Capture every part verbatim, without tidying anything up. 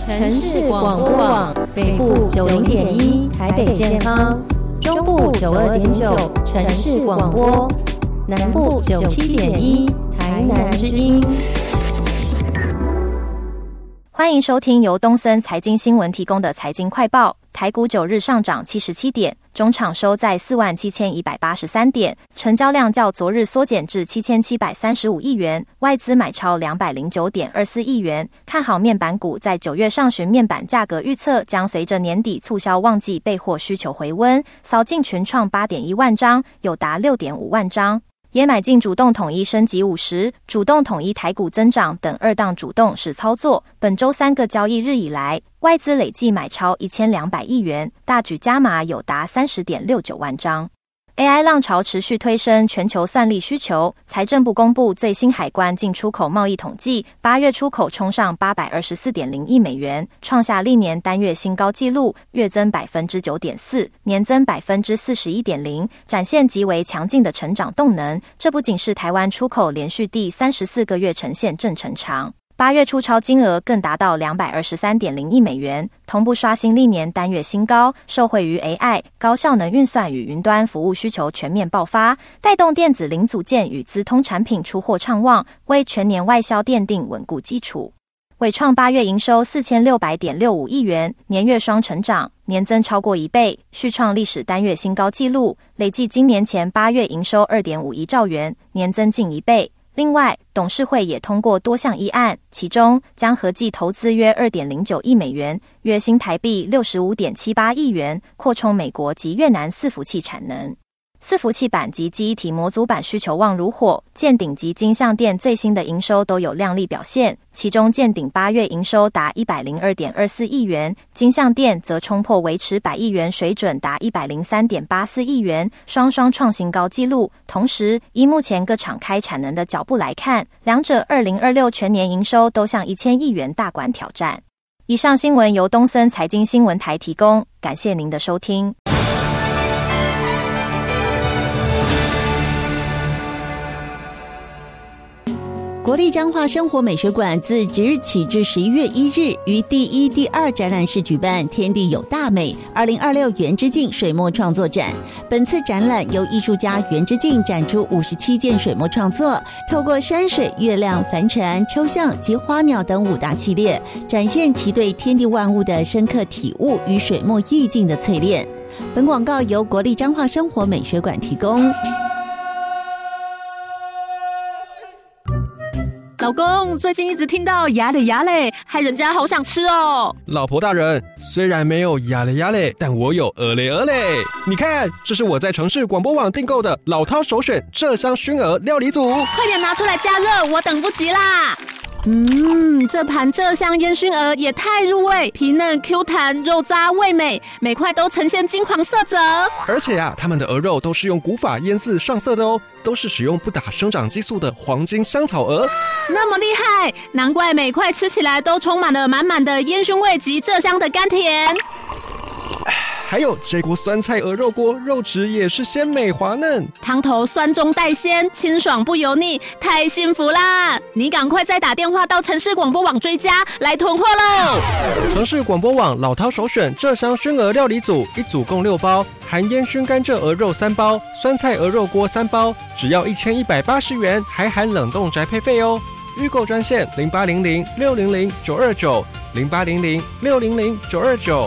城市广播网北部九零点一台北健康，中部九二点九城市广播，南部九七点一台南之音。 欢迎收听由东森财经新闻提供的财经快报。台股九日上涨七十七点，中场收在四万七千一百八十三点，成交量较昨日缩减至七千七百三十五亿元，外资买超两百零九点二四亿元。看好面板股，在九月上旬面板价格预测将随着年底促销旺季备货需求回温，扫净群创 八点一万张，友达 六点五万张。也买进主动统一升级五十、主动统一台股增长等二档主动式操作。本周三个交易日以来，外资累计买超一千两百亿元，大举加码有达 三十点六九万张。A I 浪潮持续推升全球算力需求。财政部公布最新海关进出口贸易统计，八月出口冲上 八百二十四点零亿美元，创下历年单月新高纪录，月增 百分之九点四， 年增 百分之四十一点零， 展现极为强劲的成长动能。这不仅是台湾出口连续第三十四个月呈现正成长，八月出超金额更达到 两百二十三点零亿美元，同步刷新历年单月新高，受惠于 A I 高效能运算与云端服务需求全面爆发，带动电子零组件与资通产品出货畅旺，为全年外销奠定稳固基础。伟创八月营收 四千六百点六五亿元，年月双成长，年增超过一倍，续创历史单月新高纪录，累计今年前八月营收 二点五一兆元，年增近一倍。另外，董事会也通过多项议案，其中将合计投资约 二点零九亿美元，约新台币 六十五点七八亿元，扩充美国及越南伺服器产能。伺服器板及记忆体模组板需求旺如火，健鼎及金像电最新的营收都有亮丽表现，其中健鼎八月营收达 一百零二点二四亿元，金像电则冲破维持百亿元水准达 一百零三点八四亿元，双双创新高纪录。同时，依目前各厂开产能的脚步来看，两者二零二六全年营收都向一千亿元大关挑战。以上新闻由东森财经新闻台提供，感谢您的收听。 国立彰化生活美学馆自即日起至十一月一日于第一、第二展览室举办天地有大美二零二六园之境水墨创作展。本次展览由艺术家园之境展出五十七件水墨创作，透过山水、月亮、帆船、抽象及花鸟等五大系列，展现其对天地万物的深刻体悟与水墨意境的淬炼。本广告由国立彰化生活美学馆提供。 老公，最近一直听到牙嘞牙嘞，害人家好想吃哦。 老婆大人，虽然没有牙嘞牙嘞，但我有鹅嘞鹅嘞。你看，这是我在城市广播网订购的老饕首选鹧鸯熏鹅料理组， 快点拿出来加热，我等不及啦。嗯，这盘鹧鸯烟熏鹅也太入味，皮嫩 Q 弹，肉渣味美，每块都呈现金黄色泽。 而且啊，他们的鹅肉都是用古法腌制上色的哦，都是使用不打生长激素的黄金香草鹅。 那么厉害，难怪每块吃起来都充满了满满的烟熏味及鹧鸯的甘甜。 还有这锅酸菜鹅肉锅，肉质也是鲜美滑嫩， 汤头酸中带鲜，清爽不油腻，太幸福啦！你赶快再打电话到城市广播网追加来囤货喽！ 城市广播网老饕首选鹧鸯熏鹅料理组，一组共六包，含烟熏甘蔗鹅肉三包，酸菜鹅肉锅三包，只要一千一百八十元，还含冷冻宅配费哦。预购专线零八零零六零零九二九零八零零六零零九二九。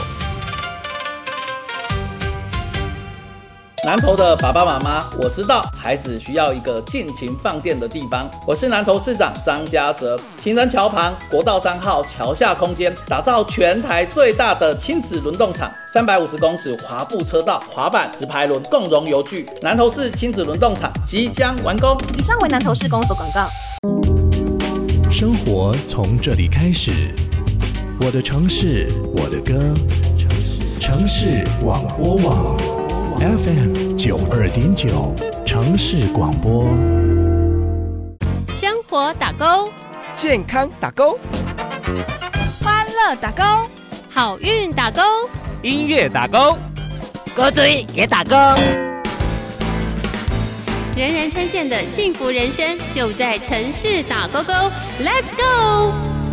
南投的爸爸妈妈，我知道孩子需要一个尽情放电的地方。我是南投市长张家哲，情人桥旁国道三号桥下空间，打造全台最大的亲子轮动场，三百五十公尺滑步车道，滑板、直排轮共融游具。南投市亲子轮动场即将完工。 以上为南投市公所广告。 生活从这里开始，我的城市，我的歌，城市广播网。F M 九二点九城市广播， 生活打勾， 健康打勾， 欢乐打勾， 好运打勾， 音乐打勾， 歌嘴也打勾。 人人称羡的幸福人生就在城市打勾勾 ，Let's go！